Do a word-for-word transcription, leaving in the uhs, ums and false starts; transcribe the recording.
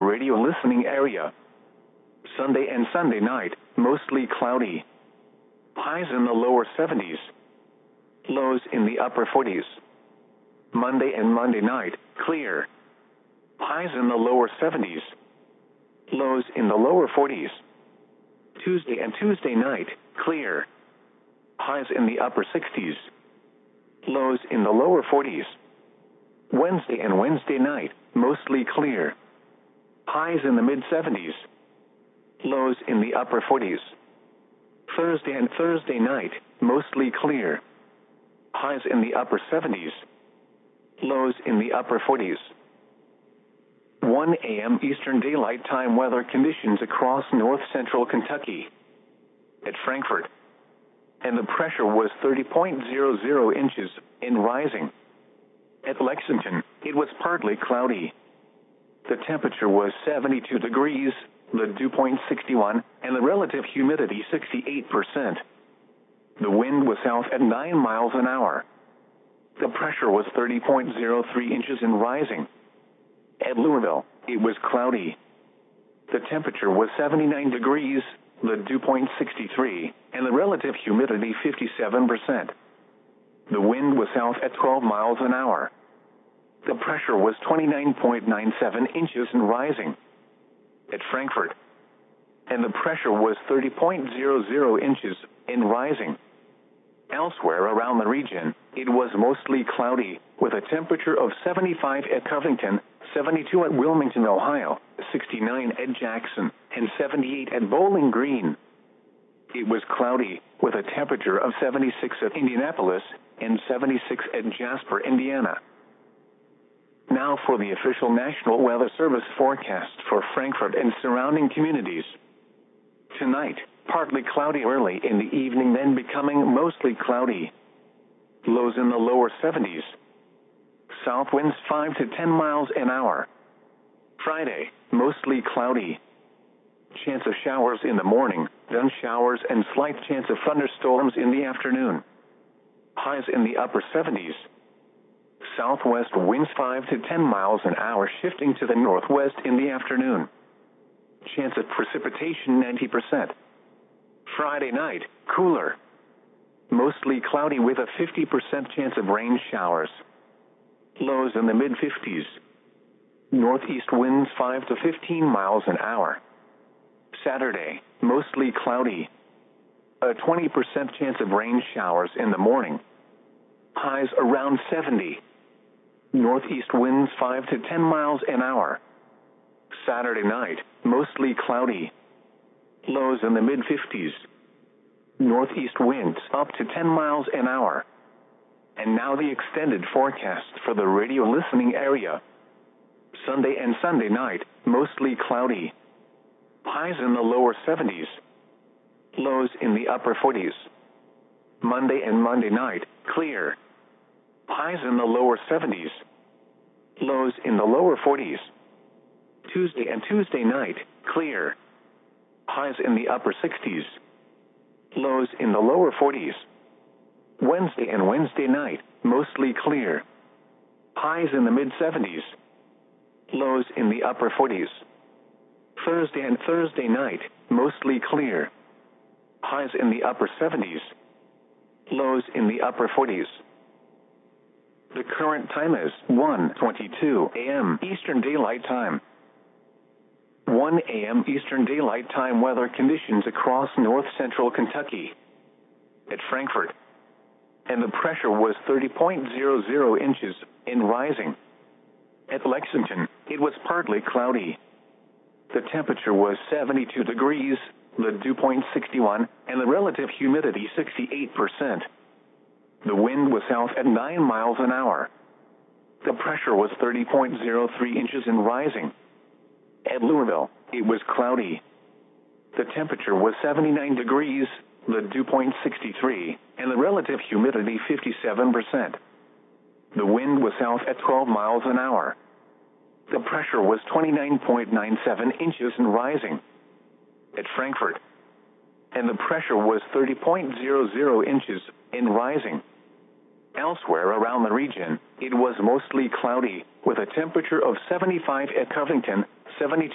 radio listening area. Sunday and Sunday night, mostly cloudy. Highs in the lower seventies. Lows in the upper forties. Monday and Monday night, clear. Highs in the lower seventies. Lows in the lower forties. Tuesday and Tuesday night, clear. Highs in the upper sixties. Lows in the lower forties. Wednesday and Wednesday night, mostly clear. Highs in the mid-seventies. Lows in the upper forties. Thursday and Thursday night, mostly clear. Highs in the upper seventies. Lows in the upper forties. one a m Eastern Daylight Time weather conditions across north-central Kentucky. At Frankfort. And the pressure was thirty point zero zero inches, and rising. At Lexington, it was partly cloudy. The temperature was seventy-two degrees, the dew point sixty-one, and the relative humidity sixty-eight percent. The wind was south at nine miles an hour. The pressure was thirty point zero three inches and rising. At Louisville, it was cloudy. The temperature was seventy-nine degrees, the dew point sixty-three, and the relative humidity fifty-seven percent. The wind was south at twelve miles an hour. The pressure was twenty-nine point nine seven inches and rising. At Frankfort. And the pressure was thirty point zero zero inches and rising. Elsewhere around the region, it was mostly cloudy, with a temperature of seventy-five at Covington, seventy-two at Wilmington, Ohio, sixty-nine at Jackson, and seventy-eight at Bowling Green. It was cloudy, with a temperature of seventy-six at Indianapolis and seventy-six at Jasper, Indiana. Now for the official National Weather Service forecast for Frankfort and surrounding communities. Tonight, partly cloudy early in the evening, then becoming mostly cloudy. Lows in the lower seventies. South winds five to ten miles an hour. Friday, mostly cloudy. Chance of showers in the morning, then showers and slight chance of thunderstorms in the afternoon. Highs in the upper seventies. Southwest winds five to ten miles an hour, shifting to the northwest in the afternoon. Chance of precipitation ninety percent. Friday night, cooler. Mostly cloudy with a fifty percent chance of rain showers. Lows in the mid-fifties. Northeast winds five to fifteen miles an hour. Saturday, mostly cloudy. A twenty percent chance of rain showers in the morning. Highs around seventy. Northeast winds five to ten miles an hour. Saturday night, mostly cloudy. Lows in the mid-fifties. Northeast winds up to ten miles an hour. And now the extended forecast for the radio listening area. Sunday and Sunday night, mostly cloudy. Highs in the lower seventies. Lows in the upper forties. Monday and Monday night, clear. Highs in the lower seventies. Lows in the lower forties. Tuesday and Tuesday night, clear. Highs in the upper sixties. Lows in the lower forties. Wednesday and Wednesday night, mostly clear. Highs in the mid-seventies. Lows in the upper forties. Thursday and Thursday night, mostly clear. Highs in the upper seventies. Lows in the upper forties. The current time is one twenty-two a m Eastern Daylight Time. one a m Eastern Daylight Time weather conditions across north-central Kentucky. At Frankfort. And the pressure was thirty point zero zero inches and rising. At Lexington, it was partly cloudy. The temperature was seventy-two degrees, the dew point sixty-one, and the relative humidity sixty-eight percent. The wind was south at nine miles an hour. The pressure was thirty point zero three inches and rising. At Louisville, it was cloudy. The temperature was seventy-nine degrees, the dew point sixty-three, and the relative humidity fifty-seven percent. The wind was south at twelve miles an hour. The pressure was twenty-nine point nine seven inches and rising. At Frankfort. And the pressure was thirty point zero zero inches and rising. Elsewhere around the region, it was mostly cloudy, with a temperature of seventy-five at Covington, seventy-two